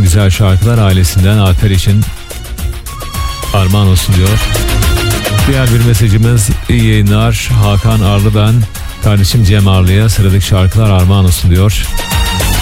güzel şarkılar ailesinden Alper için armağan olsun diyor. Diğer bir mesajımız: iyi yayınlar Hakan Arlı ben. Kardeşim Cem Arlı'ya sıradaki şarkılar armağan olsun diyor.